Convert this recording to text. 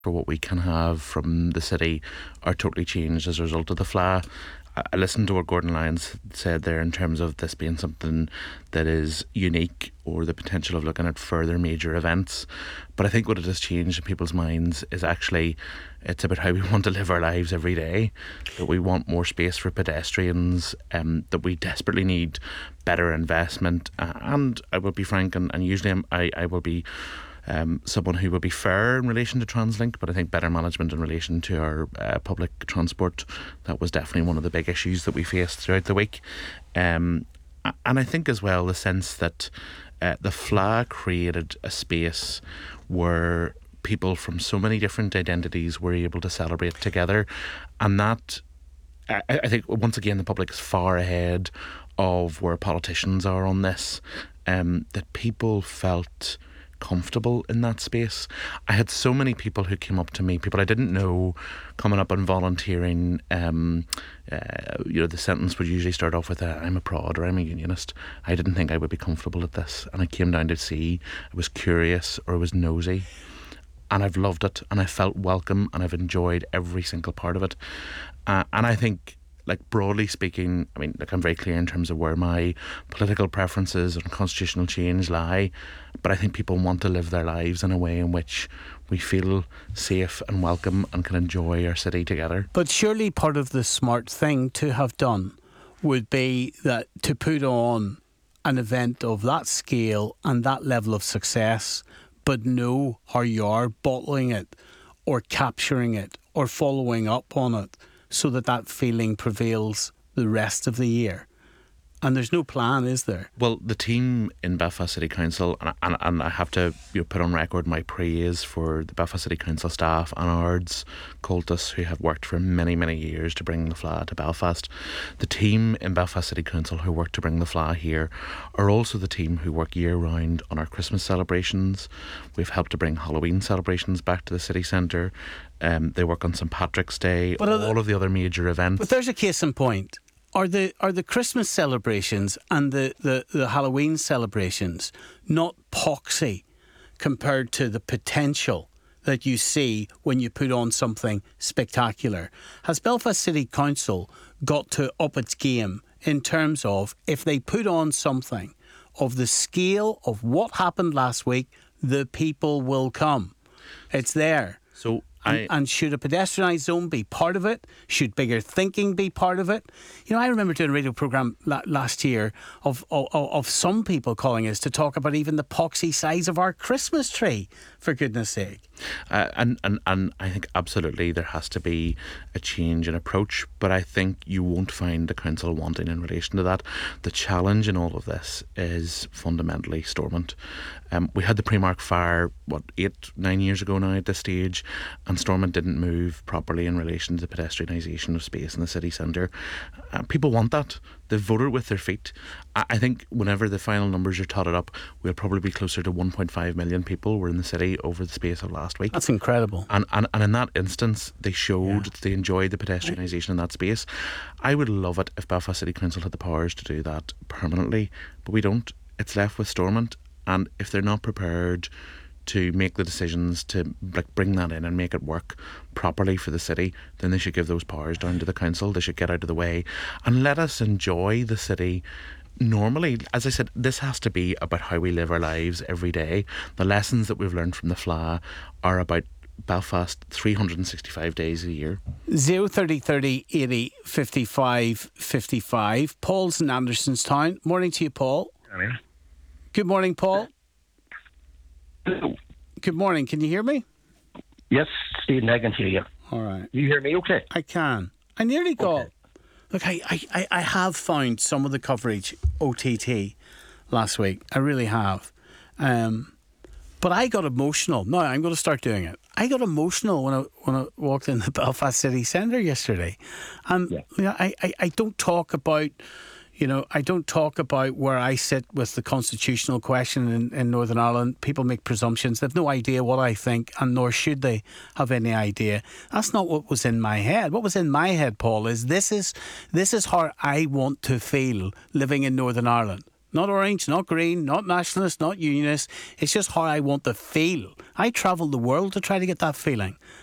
for what we can have from the city are totally changed as a result of the FLA. I listened to what Gordon Lyons said there in terms of this being something that is unique or the potential of looking at further major events. But I think what it has changed in people's minds is actually it's about how we want to live our lives every day, that we want more space for pedestrians, that we desperately need better investment. And I will be frank, and usually I will be someone who will be fair in relation to TransLink, but I think better management in relation to our public transport, that was definitely one of the big issues that we faced throughout the week. And I think as well the sense that the FLA created a space where people from so many different identities were able to celebrate together, and that I think once again the public is far ahead of where politicians are on this, that people felt comfortable in that space. I had so many people who came up to me, people I didn't know, coming up and volunteering. The sentence would usually start off with I'm a prod or I'm a unionist. I didn't think I would be comfortable at this, and I came down to see, I was curious or I was nosy, and I've loved it, and I felt welcome, and I've enjoyed every single part of it. And I think, like, broadly speaking, I mean, like, I'm very clear in terms of where my political preferences and constitutional change lie, but I think people want to live their lives in a way in which we feel safe and welcome and can enjoy our city together. But surely part of the smart thing to have done would be that to put on an event of that scale and that level of success, but know how you are bottling it or capturing it or following up on it, so that feeling prevails the rest of the year. And there's no plan, is there? Well, the team in Belfast City Council, and I have to put on record my praise for the Belfast City Council staff and Ards, Cultus, who have worked for many, many years to bring the FLA to Belfast. The team in Belfast City Council who work to bring the FLA here are also the team who work year-round on our Christmas celebrations. We've helped to bring Halloween celebrations back to the city centre. They work on St Patrick's Day, all of the other major events. But there's a case in point. Are the Christmas celebrations and the Halloween celebrations not poxy compared to the potential that you see when you put on something spectacular? Has Belfast City Council got to up its game in terms of, if they put on something of the scale of what happened last week, the people will come? It's there. So and should a pedestrianised zone be part of it? Should bigger thinking be part of it? You know, I remember doing a radio programme last year of some people calling us to talk about even the poxy size of our Christmas tree, for goodness sake. And I think absolutely there has to be a change in approach, but I think you won't find the council wanting in relation to that. The challenge in all of this is fundamentally Stormont. We had the Primark fire, 8-9 years ago now at this stage, and Stormont didn't move properly in relation to the pedestrianisation of space in the city centre. People want that. They've voted with their feet. I think whenever the final numbers are totted up, we'll probably be closer to 1.5 million people were in the city over the space of last week. That's incredible. And in that instance, they showed that they enjoyed the pedestrianisation in that space. I would love it if Belfast City Council had the powers to do that permanently, but we don't. It's left with Stormont, and if they're not prepared to make the decisions to bring that in and make it work properly for the city, then they should give those powers down to the council. They should get out of the way and let us enjoy the city normally. As I said, this has to be about how we live our lives every day. The lessons that we've learned from the FLA are about Belfast 365 days a year. 030 30 80 55 55. Paul's in Andersonstown. Morning to you, Paul. Morning. Good morning, Paul. Hello. Good morning. Can you hear me? Yes, Stephen, I can hear you. All right. You hear me okay? I can. I nearly got... Okay. Look, I have found some of the coverage OTT last week. I really have. But I got emotional. No, I'm going to start doing it. I got emotional when I walked in the Belfast City Centre yesterday. And you know, I don't talk about... You know, I don't talk about where I sit with the constitutional question in Northern Ireland. People make presumptions. They have no idea what I think, and nor should they have any idea. That's not what was in my head. What was in my head, Paul, is this is how I want to feel living in Northern Ireland. Not orange, not green, not nationalist, not unionist. It's just how I want to feel. I travel the world to try to get that feeling.